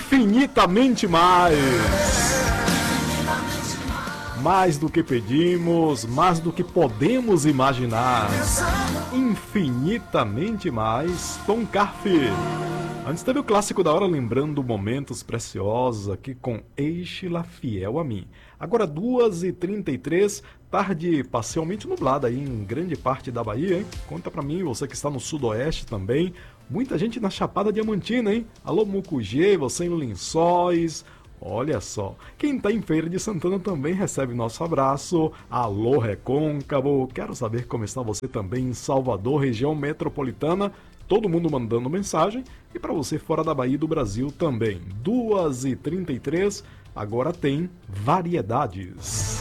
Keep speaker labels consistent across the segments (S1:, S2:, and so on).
S1: infinitamente mais. Mais do que pedimos, mais do que podemos imaginar. Infinitamente mais, Tom Carfe. Antes teve o clássico da hora, lembrando momentos preciosos aqui com Eixe-la fiel a mim. Agora 2h33, tarde parcialmente nublada aí em grande parte da Bahia, hein? Conta pra mim, você que está no sudoeste também. Muita gente na Chapada Diamantina, hein? Alô Mucugê, você em Lençóis. Olha só, quem tá em Feira de Santana também recebe nosso abraço. Alô Recôncavo, quero saber como está você também em Salvador, região metropolitana. Todo mundo mandando mensagem. E para você fora da Bahia e do Brasil também. 2h33, agora tem variedades.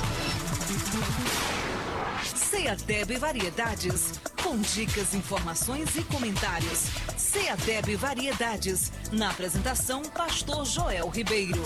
S2: Ceateb Variedades, com dicas, informações e comentários. Ceateb Variedades, na apresentação Pastor Joel Ribeiro.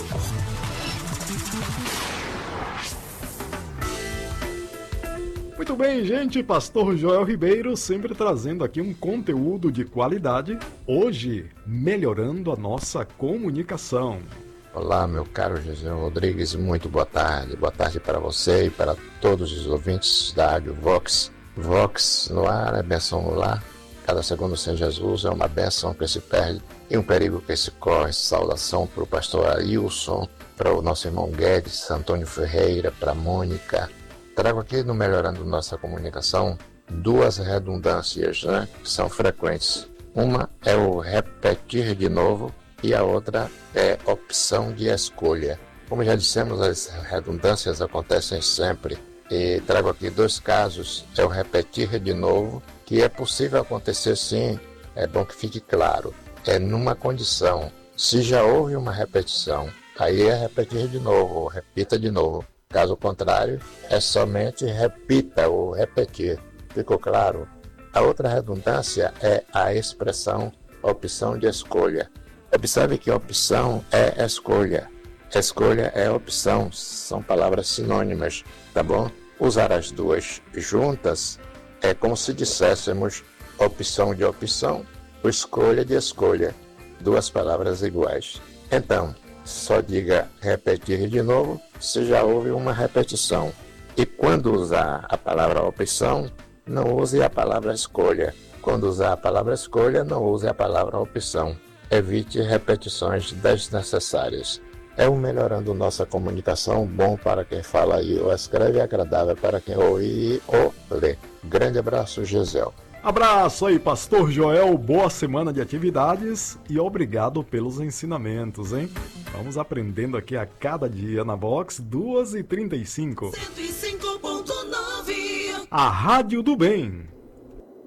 S1: Muito bem, gente, Pastor Joel Ribeiro sempre trazendo aqui um conteúdo de qualidade, hoje melhorando a nossa comunicação.
S3: Olá, meu caro José Rodrigues, muito boa tarde. Boa tarde para você e para todos os ouvintes da Rádio Vox. Vox no ar é bênção no lar. Cada segundo sem Jesus é uma bênção que se perde e um perigo que se corre. Saudação para o pastor Ailson, para o nosso irmão Guedes, Antônio Ferreira, para a Mônica. Trago aqui no Melhorando Nossa Comunicação duas redundâncias, que são frequentes. Uma é o repetir de novo e a outra é opção de escolha. Como já dissemos, as redundâncias acontecem sempre. E trago aqui dois casos. É o repetir de novo, que é possível acontecer sim, é bom que fique claro. É numa condição. Se já houve uma repetição, aí é repetir de novo, ou repita de novo. Caso contrário, é somente repita ou repetir. Ficou claro? A outra redundância é a expressão opção de escolha. Observe que opção é escolha. Escolha é opção, são palavras sinônimas, tá bom? Usar as duas juntas é como se disséssemos opção de opção ou escolha de escolha. Duas palavras iguais. Então, só diga repetir de novo se já houve uma repetição. E quando usar a palavra opção, não use a palavra escolha. Quando usar a palavra escolha, não use a palavra opção. Evite repetições desnecessárias. É um Melhorando Nossa Comunicação bom para quem fala e ou escreve, e agradável para quem ouve ou lê. Grande abraço, Gisel.
S1: Abraço aí, Pastor Joel, boa semana de atividades e obrigado pelos ensinamentos, hein? Vamos aprendendo aqui a cada dia na Vox, 2h35.
S2: 105.9.
S1: A Rádio do Bem.